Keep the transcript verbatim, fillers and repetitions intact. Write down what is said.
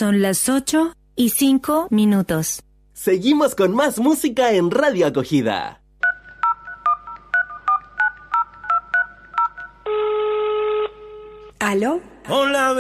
Son las ocho y cinco minutos. Seguimos con más música en Radio Acogida. ¿Aló? Hola,